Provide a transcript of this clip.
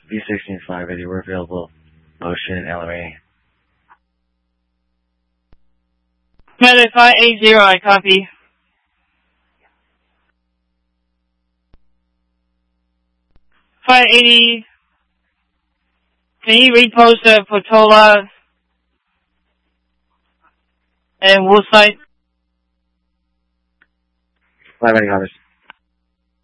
B-16 flag ready, we're available. Motion, LMA. Commander 580, I copy. .580, can you repost Portola and Woolside? Flag ready, Congress.